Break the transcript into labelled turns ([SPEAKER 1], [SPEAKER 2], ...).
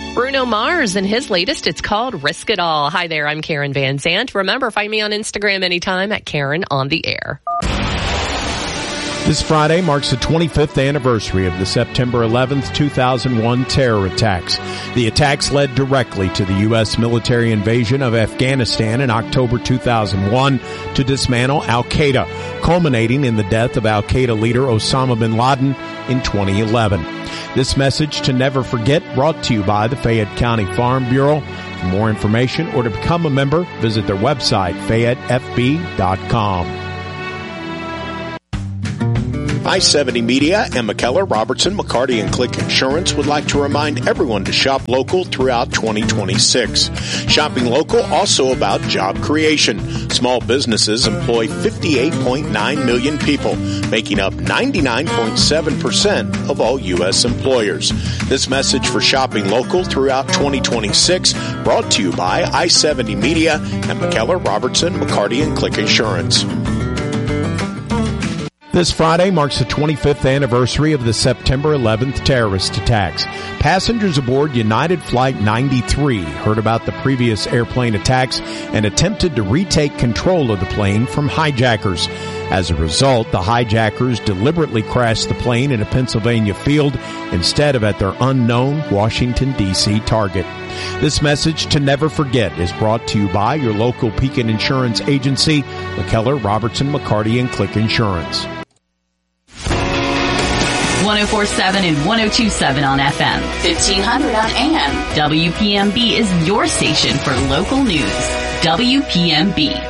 [SPEAKER 1] Bruno Mars and his latest, it's called Risk It All. Hi there, I'm Karen Van Zandt. Remember, find me on Instagram anytime at Karen on the Air.
[SPEAKER 2] This Friday marks the 25th anniversary of the September 11th, 2001 terror attacks. The attacks led directly to the U.S. military invasion of Afghanistan in October 2001 to dismantle al-Qaeda, culminating in the death of al-Qaeda leader Osama bin Laden in 2011. This message to never forget brought to you by the Fayette County Farm Bureau. For more information or to become a member, visit their website, FayetteFB.com.
[SPEAKER 3] I-70 Media and McKellar, Robertson, McCarty, and Click Insurance would like to remind everyone to shop local throughout 2026. Shopping local also about job creation. Small businesses employ 58.9 million people, making up 99.7% of all U.S. employers. This message for shopping local throughout 2026 brought to you by I-70 Media and McKellar, Robertson, McCarty, and Click Insurance.
[SPEAKER 2] This Friday marks the 25th anniversary of the September 11th terrorist attacks. Passengers aboard United Flight 93 heard about the previous airplane attacks and attempted to retake control of the plane from hijackers. As a result, the hijackers deliberately crashed the plane in a Pennsylvania field instead of at their unknown Washington, D.C. target. This message to never forget is brought to you by your local Pekin Insurance Agency, McKellar, Robertson, McCarty, and Click Insurance.
[SPEAKER 4] 104.7 and 102.7 on FM, 1500 on AM. WPMB is your station for local news. WPMB.